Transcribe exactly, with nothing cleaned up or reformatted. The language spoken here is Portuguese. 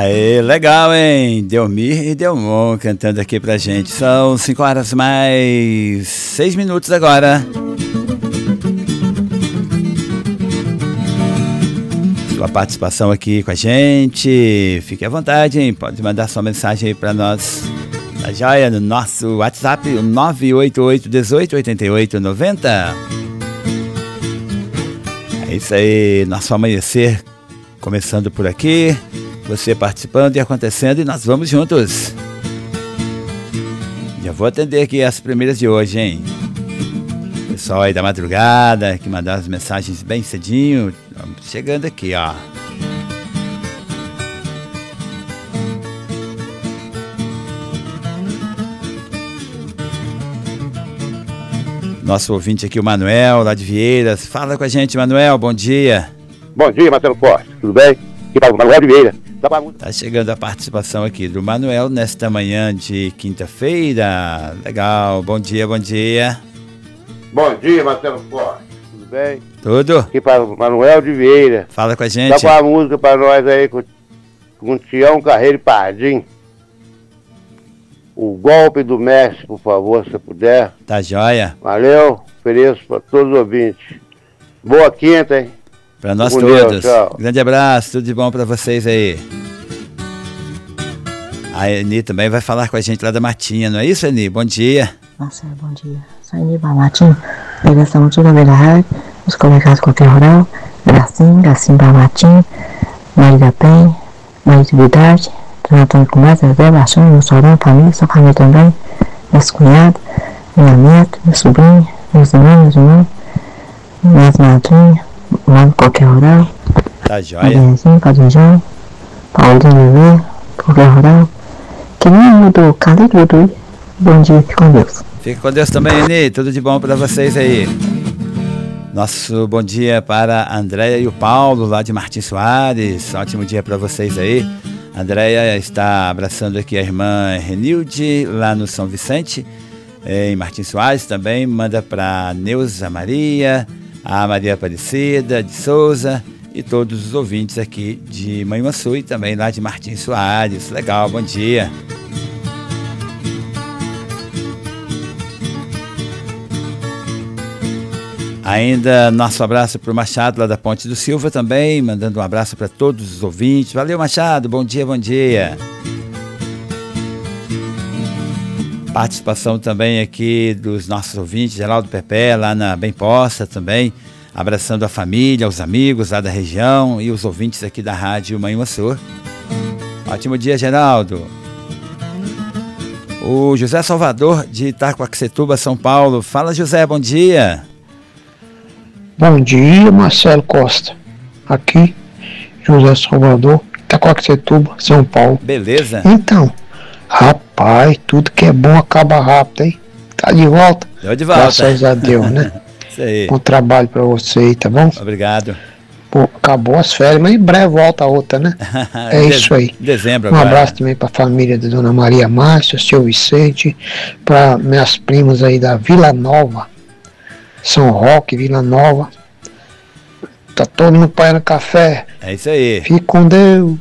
Aê, legal, hein? Delmir e Delmon cantando aqui pra gente. São cinco horas mais seis minutos agora. Sua participação aqui com a gente. Fique à vontade, hein? Pode mandar sua mensagem aí pra nós. Tá joia? No nosso WhatsApp, nove oito oito, um oito, oito oito, nove zero. É isso aí, nosso amanhecer começando por aqui. Você participando e acontecendo, e nós vamos juntos. Já vou atender aqui as primeiras de hoje, hein? Pessoal aí da madrugada, que mandaram as mensagens bem cedinho. Vamos chegando aqui, ó. Nosso ouvinte aqui, o Manuel, lá de Vieiras. Fala com a gente, Manuel, bom dia. Bom dia, Marcelo Costa, tudo bem? Aqui para o Manuel de Vieira. Tá chegando a participação aqui do Manuel nesta manhã de quinta-feira. Legal, bom dia, bom dia. Bom dia, Marcelo Costa, tudo bem? Tudo? Aqui para o Manuel de Vieira. Fala com a gente. Dá com a música para nós aí, com, com o Tião Carreiro e Pardim. O golpe do Messi, por favor, se puder. Tá joia. Valeu, ofereço para todos os ouvintes. Boa quinta, hein? Para nós Com todos. Deus, grande abraço, tudo de bom para vocês aí. A Eni também vai falar com a gente lá da Matinha, não é isso, Eni? Bom dia. Marcelo, bom dia. Sou a Eni Matinha, ligação toda da rádio, os colegas com o Rural, Gracinha, Gracinha Matinha, Maria da Penha, Maria de Vidade, Antônio Comédia, Zé Baixão, meu sorão, família, sua família também, meus cunhados, minha neta, meu sobrinho, meus irmãos, meus irmãos, minhas madrinhas, mano, qualquer rural. Tá joia. Adrianzinho, Padrinjão, Paulinho Viver, qualquer rural. Que nem mudou, cadê tudo? Bom dia, fique com Deus. Fique com Deus também, Eni, tudo de bom para vocês aí. Nosso bom dia para a Andréia e o Paulo, lá de Martins Soares. Ótimo dia para vocês aí. A Andréia está abraçando aqui a irmã Renilde, lá no São Vicente, em Martins Soares também. Manda para Neuza Maria, a Maria Aparecida de Souza e todos os ouvintes aqui de Manhuaçu e também lá de Martins Soares. Legal, bom dia. Ainda nosso abraço para o Machado lá da Ponte do Silva também, mandando um abraço para todos os ouvintes. Valeu, Machado, bom dia, bom dia. Participação também aqui dos nossos ouvintes, Geraldo Pepé, lá na Bem Posta também, abraçando a família, os amigos lá da região e os ouvintes aqui da Rádio Manhuaçu. Ótimo dia, Geraldo. O José Salvador de Itacoaxetuba, São Paulo. Fala, José, bom dia. Bom dia, Marcelo Costa. Aqui, José Salvador, Itacoaxetuba, São Paulo. Beleza. Então, rapaz, tudo que é bom acaba rápido, hein? Tá de volta? Deu de volta. Graças a Deus, né? Isso aí. Bom trabalho pra você aí, tá bom? Obrigado. Pô, acabou as férias, mas em breve volta a outra, né? É isso aí. Dezembro um agora. abraço também pra família da Dona Maria Márcia, seu Vicente, pra minhas primas aí da Vila Nova, São Roque, Vila Nova. Tá todo mundo paiando café. É isso aí. Fique com Deus.